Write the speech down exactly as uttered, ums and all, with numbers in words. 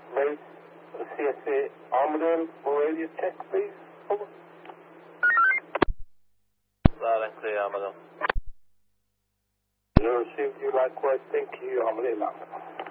Race C S A Armadale radio check, please. Over. Loud and clear, Armadale. Zero received you likewise. Thank you, Armadale.